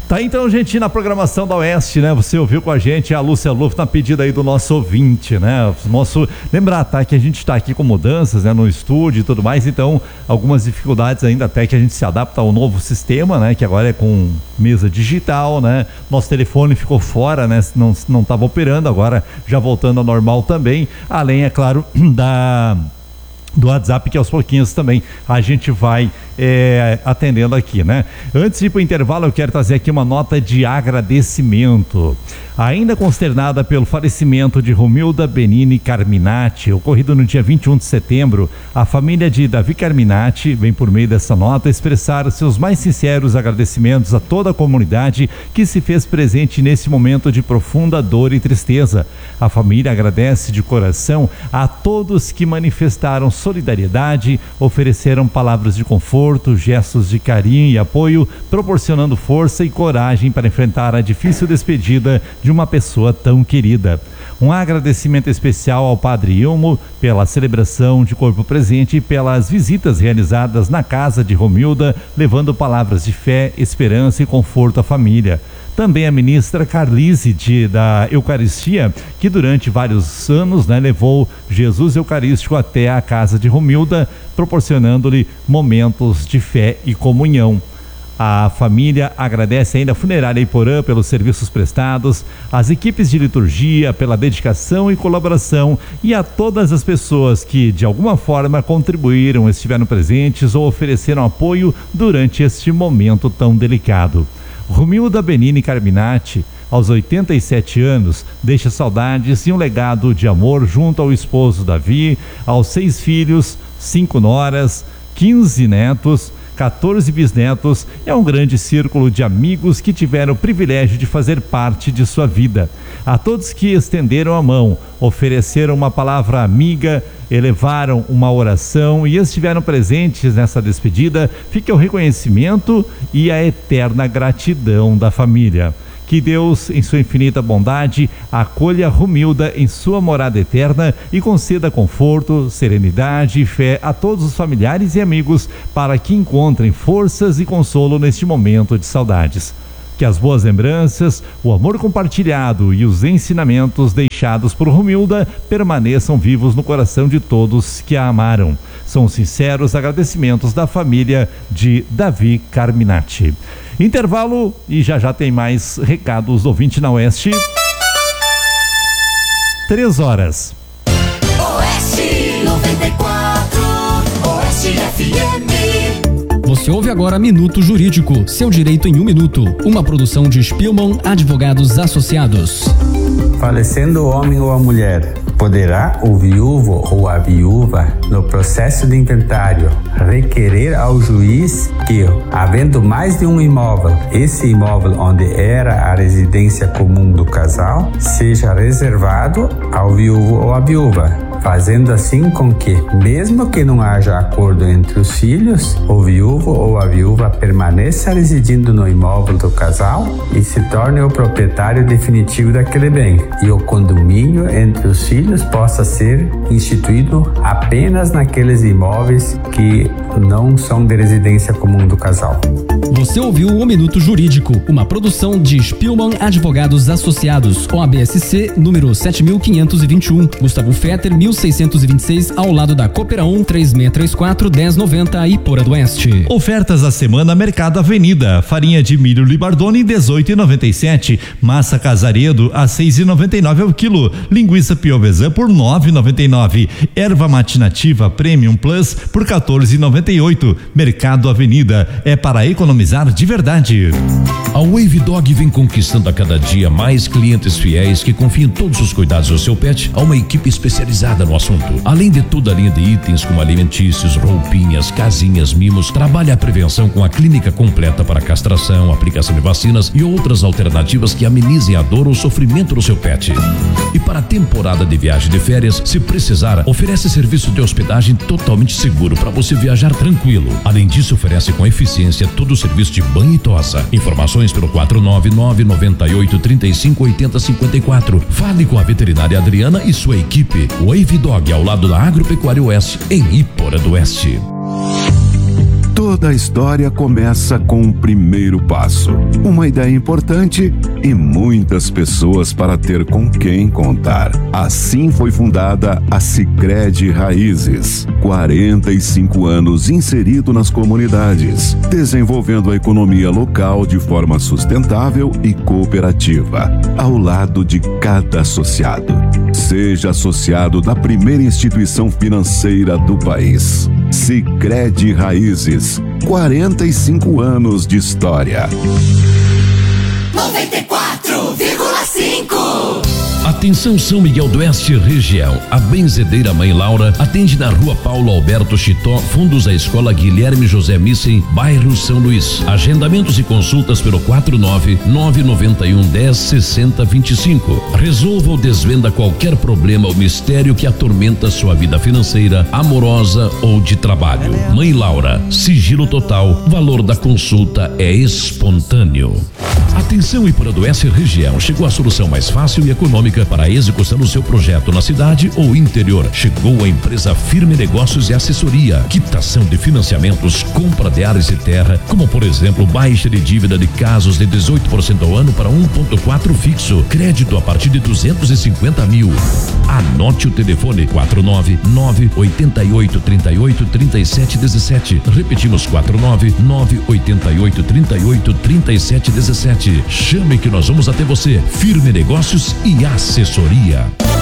Tá, então, gente, na programação da Oeste, né? Você ouviu com a gente a Lúcia Luft na pedida aí do nosso ouvinte, né? Lembrar, tá? Que a gente tá aqui com mudanças, né? No estúdio e tudo mais, então algumas dificuldades ainda até que a gente se adapta ao novo sistema, né? Que agora é com mesa digital, né? Nosso telefone ficou fora, né? Não tava operando, agora já voltando ao normal também, além, é claro, do WhatsApp, que aos pouquinhos também a gente vai atendendo aqui, né? Antes de ir para o intervalo, eu quero trazer aqui uma nota de agradecimento. Ainda consternada pelo falecimento de Romilda Benini Carminati, ocorrido no dia 21 de setembro, a família de Davi Carminati vem, por meio dessa nota, expressar seus mais sinceros agradecimentos a toda a comunidade que se fez presente nesse momento de profunda dor e tristeza. A família agradece de coração a todos que manifestaram solidariedade, ofereceram palavras de conforto, gestos de carinho e apoio, proporcionando força e coragem para enfrentar a difícil despedida de uma pessoa tão querida. Um agradecimento especial ao Padre Ilmo pela celebração de corpo presente e pelas visitas realizadas na casa de Romilda, levando palavras de fé, esperança e conforto à família. Também a ministra Carlise da Eucaristia, que durante vários anos, né, levou Jesus Eucarístico até a casa de Romilda, proporcionando-lhe momentos de fé e comunhão. A família agradece ainda a Funerária Iporã pelos serviços prestados, as equipes de liturgia pela dedicação e colaboração e a todas as pessoas que de alguma forma contribuíram, estiveram presentes ou ofereceram apoio durante este momento tão delicado. Romilda Benini Carminati, aos 87 anos, deixa saudades e um legado de amor junto ao esposo Davi, aos 6 filhos, 5 noras, 15 netos, 14 bisnetos e a um grande círculo de amigos que tiveram o privilégio de fazer parte de sua vida. A todos que estenderam a mão, ofereceram uma palavra amiga, elevaram uma oração e estiveram presentes nessa despedida, fica o reconhecimento e a eterna gratidão da família. Que Deus, em sua infinita bondade, acolha Romilda em sua morada eterna e conceda conforto, serenidade e fé a todos os familiares e amigos para que encontrem forças e consolo neste momento de saudades. Que as boas lembranças, o amor compartilhado e os ensinamentos deixados por Romilda permaneçam vivos no coração de todos que a amaram. São sinceros agradecimentos da família de Davi Carminati. Intervalo e já tem mais recados do ouvinte na Oeste. 3 horas. Oeste 94, Oeste FM. Você ouve agora Minuto Jurídico, seu direito em 1 minuto. Uma produção de Spielmann Advogados Associados. Falecendo o homem ou a mulher, poderá o viúvo ou a viúva, no processo de inventário, requerer ao juiz que, havendo mais de um imóvel, esse imóvel onde era a residência comum do casal, seja reservado ao viúvo ou à viúva, fazendo assim com que, mesmo que não haja acordo entre os filhos, o viúvo ou a viúva permaneça residindo no imóvel do casal e se torne o proprietário definitivo daquele bem, e o condomínio entre os filhos possa ser instituído apenas naqueles imóveis que não são de residência comum do casal. Você ouviu o Minuto Jurídico, uma produção de Spielmann Advogados Associados, OABSC número 7521, Gustavo Fetter 1626, ao lado da Cooperão 3634-1090, Iporã do Oeste. Ofertas da semana Mercado Avenida: farinha de milho Libardone 18,97, massa Casaredo a 6,99 ao quilo, linguiça Piovesan por 9,99, erva matinativa Premium Plus por 14,98. Mercado Avenida é para economizar de verdade. A Wave Dog vem conquistando a cada dia mais clientes fiéis que confiam todos os cuidados do seu pet a uma equipe especializada no assunto. Além de toda a linha de itens como alimentícios, roupinhas, casinhas, mimos, trabalha a prevenção com a clínica completa para castração, aplicação de vacinas e outras alternativas que amenizem a dor ou sofrimento do seu pet. E para a temporada de viagem de férias, se precisar, oferece serviço de hospedagem totalmente seguro para você viajar tranquilo. Além disso, oferece com eficiência todo o serviço de banho e tosa. Informações pelo 499-98-35-80-54. Fale com a veterinária Adriana e sua equipe. Wave Dog, ao lado da Agropecuária Oeste, em Iporã do Oeste. Toda a história começa com um primeiro passo, uma ideia importante e muitas pessoas para ter com quem contar. Assim foi fundada a Sicredi Raízes. 45 anos inserido nas comunidades, desenvolvendo a economia local de forma sustentável e cooperativa, ao lado de cada associado. Seja associado da primeira instituição financeira do país. Sicredi Raízes, 45 anos de história. 94,5. Atenção São Miguel do Oeste região. A Benzedeira Mãe Laura atende na Rua Paulo Alberto Chitó, fundos à Escola Guilherme José Missen, bairro São Luís. Agendamentos e consultas pelo 49991106025. Resolva ou desvenda qualquer problema ou mistério que atormenta sua vida financeira, amorosa ou de trabalho. Mãe Laura, sigilo total, valor da consulta é espontâneo. Atenção Iporanduense região, chegou a solução mais fácil e econômica para a execução do seu projeto na cidade ou interior. Chegou a empresa Firme Negócios e Assessoria, quitação de financiamentos, compra de áreas de terra, como por exemplo, baixa de dívida de casos de 18% ao ano para 1,4 fixo, crédito a partir de 250 mil. Anote o telefone 49988383717. Repetimos 49988383717. Chame que nós vamos até você. Firme Negócios e Assessoria.